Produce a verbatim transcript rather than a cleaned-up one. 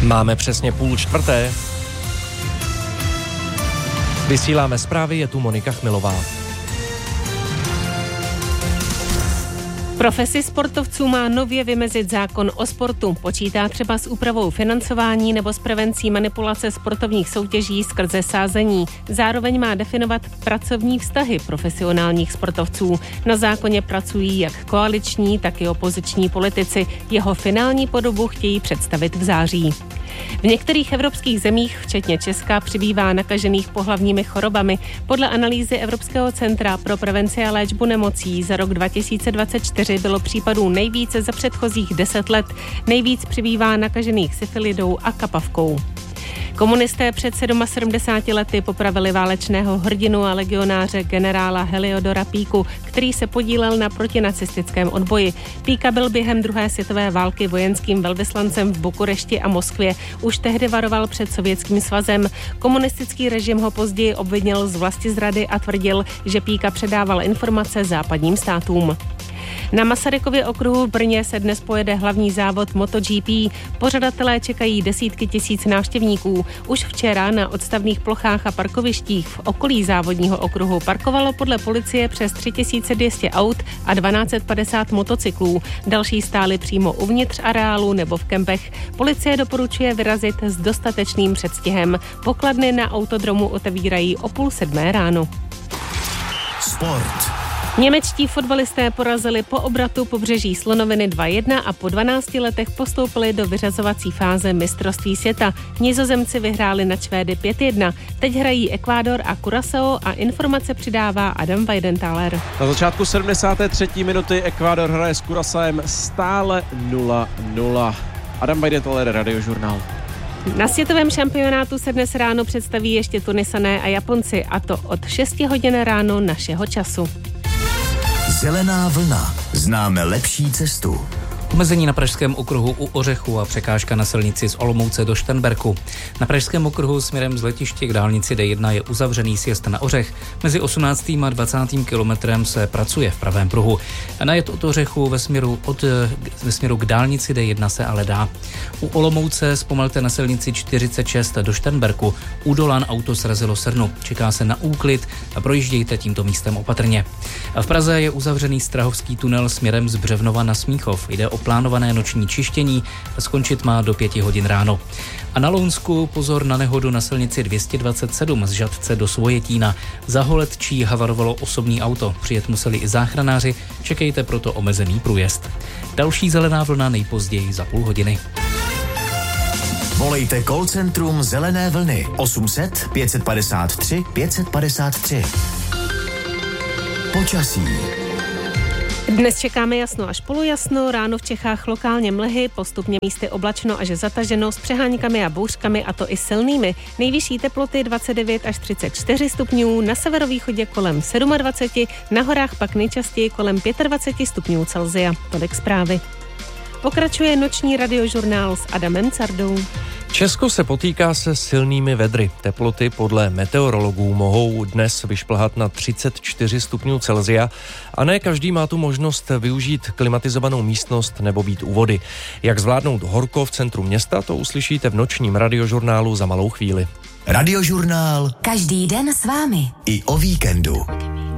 Máme přesně půl čtvrté. Vysíláme zprávy, je tu Monika Chmilová. Profesi sportovců má nově vymezit zákon o sportu. Počítá třeba s úpravou financování nebo s prevencí manipulace sportovních soutěží skrze sázení. Zároveň má definovat pracovní vztahy profesionálních sportovců. Na zákoně pracují jak koaliční, tak i opoziční politici. Jeho finální podobu chtějí představit v září. V některých evropských zemích, včetně Česka, přibývá nakažených pohlavními chorobami. Podle analýzy Evropského centra pro prevenci a léčbu nemocí za rok dva tisíce dvacet čtyři bylo případů nejvíce za předchozích deset let. Nejvíc přibývá nakažených syfilidou a kapavkou. Komunisté před sedmdesáti sedmi lety popravili válečného hrdinu a legionáře generála Heliodora Píku, který se podílel na protinacistickém odboji. Píka byl během druhé světové války vojenským velvyslancem v Bukurešti a Moskvě. Už tehdy varoval před Sovětským svazem. Komunistický režim ho později obvinil z vlastizrady a tvrdil, že Píka předával informace západním státům. Na Masarykově okruhu v Brně se dnes pojede hlavní závod MotoGP. Pořadatelé čekají desítky tisíc návštěvníků. Už včera na odstavných plochách a parkovištích v okolí závodního okruhu parkovalo podle policie přes tři tisíce dvě stě aut a tisíc dvě stě padesát motocyklů. Další stály přímo uvnitř areálu nebo v kempech. Policie doporučuje vyrazit s dostatečným předstihem. Pokladny na autodromu otevírají o půl sedmé ráno. Sport. Němečtí fotbalisté porazili po obratu Pobřeží Slonoviny dva jedna a po dvanácti letech postoupili do vyřazovací fáze mistrovství světa. Nizozemci vyhráli nad Švédy pět jedna. Teď hrají Ekvádor a Curaçao a informace přidává Adam Weidenthaler. Na začátku sedmdesáté třetí minuty Ekvádor hraje s Curaçaem stále nula nula. Adam Weidenthaler, Radiožurnál. Na světovém šampionátu se dnes ráno představí ještě Tunisané a Japonci, a to od šesti hodin ráno našeho času. Zelená vlna. Známe lepší cestu. Omezení na pražském okruhu u Ořechu a překážka na silnici z Olomouce do Šternberku. Na pražském okruhu směrem z letiště k dálnici D jedna je uzavřený sjezd na Ořech. Mezi osmnáctým a dvacátým kilometrem se pracuje v pravém pruhu. Najet od Ořechu ve směru, od, ve směru k dálnici D jedna se ale dá. U Olomouce zpomalte na silnici čtyřicet šest do Šternberku. U Dolan auto srazilo srnu. Čeká se na úklid a projíždějte tímto místem opatrně. A v Praze je uzavřený Strahovský tunel směrem z Břevnova na Smíchov. Jde o plánované noční čištění, skončit má do pěti hodin ráno. A na Lounsku pozor na nehodu na silnici dvě stě dvacet sedm z Žatce do Svojetína. Za Holetčí havarovalo osobní auto. Přijet museli i záchranáři, čekejte proto omezený průjezd. Další zelená vlna nejpozději za půl hodiny. Volejte call centrum Zelené vlny osm set pět padesát tři pět padesát tři. Počasí. Dnes čekáme jasno až polojasno, ráno v Čechách lokálně mlhy, postupně místy oblačno až zataženo s přeháňkami a bouřkami, a to i silnými. Nejvyšší teploty dvacet devět až třicet čtyři stupňů, na severovýchodě kolem dvacet sedm, na horách pak nejčastěji kolem dvacet pět stupňů Celsia. Tolik zprávy. Pokračuje noční radiožurnál s Adamem Cardou. Česko se potýká se silnými vedry. Teploty podle meteorologů mohou dnes vyšplhat na třicet čtyři stupňů Celsia a ne každý má tu možnost využít klimatizovanou místnost nebo být u vody. Jak zvládnout horko v centru města, to uslyšíte v nočním radiožurnálu za malou chvíli. Radiožurnál. Každý den s vámi. I o víkendu.